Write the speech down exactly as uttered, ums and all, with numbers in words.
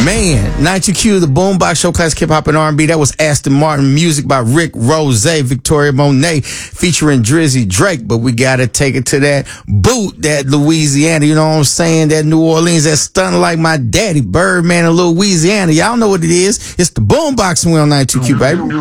Man, ninety-two Q, the Boombox Show, classic hip hop and R and B. That was Aston Martin, music by Rick Rose, Victoria Monet, featuring Drizzy Drake. But we gotta take it to that boot, that Louisiana. You know what I'm saying? That New Orleans, that stunning like my daddy, Birdman in Louisiana. Y'all know what it is. It's the Boombox, and we on ninety-two Q, baby.